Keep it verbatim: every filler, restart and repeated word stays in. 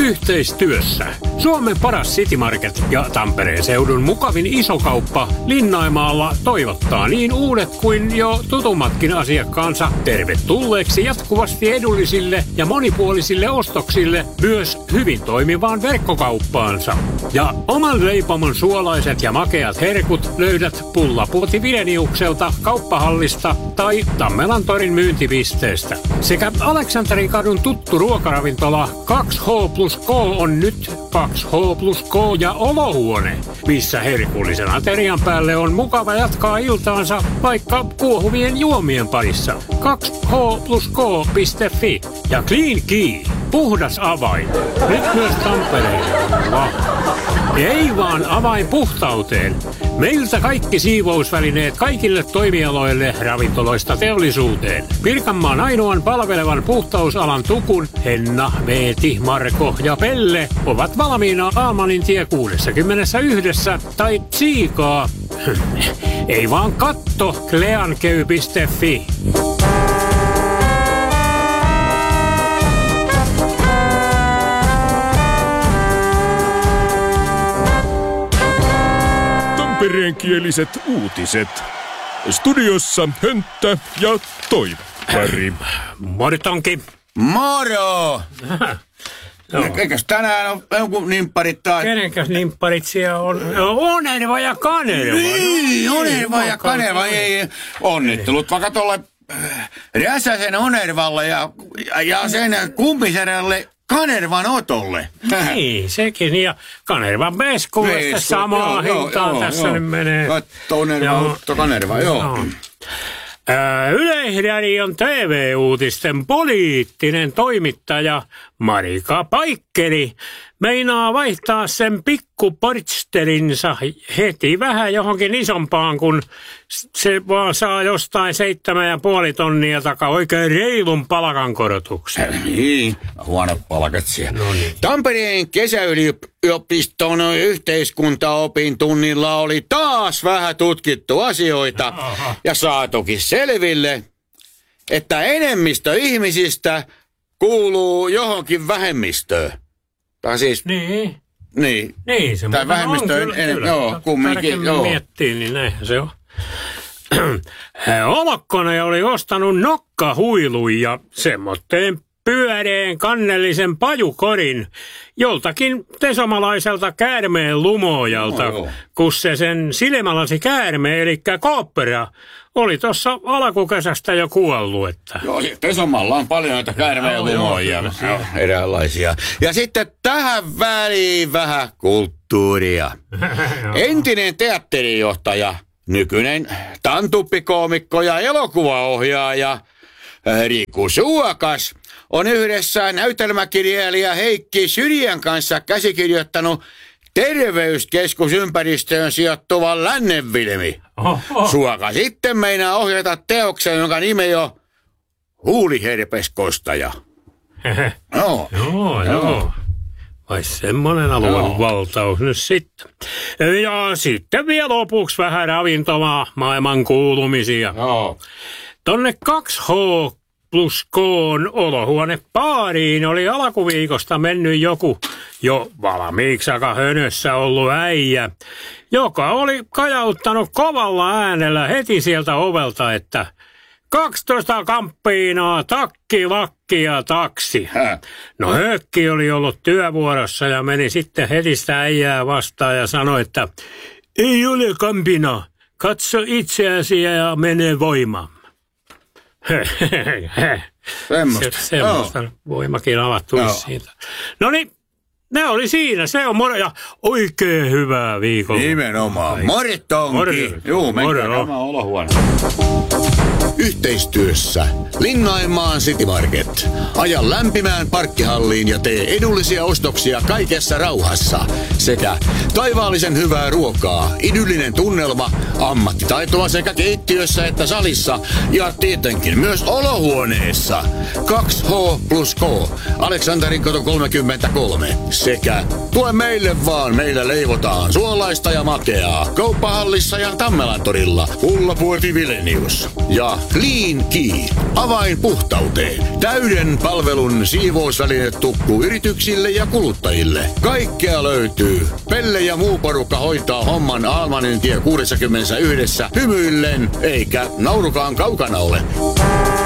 Yhteistyössä Suomen paras City Market ja Tampereen seudun mukavin isokauppa Linnaimaalla toivottaa niin uudet kuin jo tutummatkin asiakkaansa tervetulleeksi jatkuvasti edullisille ja monipuolisille ostoksille myös hyvin toimivaan verkkokauppaansa. Ja oman leipomon suolaiset ja makeat herkut löydät Pullapuoti Vileniukselta kauppahallista tai Tammelan torin myyntipisteestä. Sekä Aleksanterin kadun tuttu ruokaravintola kaksi H plus K on nyt kaksi H plus K ja olohuone, missä herkullisen aterian päälle on mukava jatkaa iltaansa vaikka kuohuvien juomien parissa. kaksi H plus K piste fi ja Clean Key, puhdas avain. Nyt myös Tampereella. Ei vaan avain puhtauteen. Meiltä kaikki siivousvälineet kaikille toimialoille ravintoloista teollisuuteen. Pirkanmaan ainoan palvelevan puhtausalan tukun Henna, Veeti, Marko ja Pelle ovat valmiina Almanin tie kuusikymmentäyksi tai tsiikaa. Ei vaan katto cleankey piste fi. Tampereenkieliset uutiset. Studiossa Hönttä ja Toivari. Moritonki. Moro! No. Eikös tänään on joku nimpparit taas? Kenenkäs nimpparit siellä on? Onerva ja Kanerva. Niin, Onerva ja Kanerva. Ei, onnittelut vaikka tuolle Räsäsen Onervalle ja, ja sen Kumpiserälle Kanervan Otolle. Niin, sekin. Ja Kanervan Veskulle samaa hintaa tässä joo. Nyt menee. Katto Onerva, Otto Kanerva, joo. joo. Yleisradion T V-uutisten poliittinen toimittaja Marika Paikkeri meinaa vaihtaa sen pikkuportsterinsa heti vähän johonkin isompaan, kun se vaan saa jostain seitsemän ja puoli tonnia takaa oikein reilun palkankorotuksen. Niin, huono palkat siellä. No niin. Tampereen kesäyliopiston yhteiskuntaopin tunnilla oli taas vähän tutkittu asioita. Aha. Ja saatukin selville, että enemmistö ihmisistä kuuluu johonkin vähemmistöön. Tai siis... Niin. Niin. Niin, se tai vähemmistö on en, kyllä. Joo, kumminkin. Joo. Miettii, niin näinhän se on. Olokkonen oli ostanut nokkahuilun ja semmoitteen pyöreen kannellisen pajukorin joltakin tesomalaiselta käärmeen lumojalta, no, kun se sen silmälasi käärme, eli kooppera, oli tuossa alkukesästä jo kuollut. Että. Joo, Tesomalla on paljon näitä käärmeen lumoja, no, eräänlaisia. Ja sitten tähän väliin vähän kulttuuria. Entinen teatterijohtaja, nykyinen tantuppikoomikko ja elokuvaohjaaja Riku Suokas on yhdessä näytelmäkirjailija Heikki Syrjän kanssa käsikirjoittanut terveyskeskusympäristöön sijoittuvan Lännenvilmi. Suoka sitten meinaa ohjata teoksen, jonka nimi on Huuliherpeskostaja. Joo, joo. joo. Vai semmoinen alueen valtaus nyt sitten. Ja sitten vielä lopuksi vähän ravintolaa, maailman kuulumisia. Joo. Tonne kaksi H plus K:n olohuonepaariin oli alkuviikosta mennyt joku jo valmiiksi aika hönössä ollut äijä, joka oli kajauttanut kovalla äänellä heti sieltä ovelta, että kaksitoista kamppiinaa, takki, lakki ja taksi. Hä? No Hökki oli ollut työvuorossa ja meni sitten heti sitä äijää vastaan ja sanoi, että ei ole kampina, katso itseäsi ja mene voimaan. Semmosta. Se, semmosta oh. Voimakin avattu no. Siitä. No niin, ne oli siinä. Se on moro ja oikein hyvää viikolla. Nimenomaan. Morittonki. Juu, menkää oma olohuone. Yhteistyössä Linnaimaan City Market. Aja lämpimään parkkihalliin ja tee edullisia ostoksia kaikessa rauhassa. Sekä taivaallisen hyvää ruokaa, idyllinen tunnelma, ammattitaitoa sekä keittiössä että salissa ja tietenkin myös olohuoneessa. kaksi H plus K, Aleksanterin katu kolmekymmentäkolme. Sekä tue meille vaan, meillä leivotaan suolaista ja makeaa. Kauppahallissa ja Tammelantorilla, Pullapuoti Vilenius. Ja Clean Key. Avain puhtauteen. Täyden palvelun siivousväline tukku yrityksille ja kuluttajille. Kaikkea löytyy. Pelle ja muu porukka hoitaa homman Almanin tie kuusikymmentäyksi hymyillen, eikä naurukaan kaukana ole.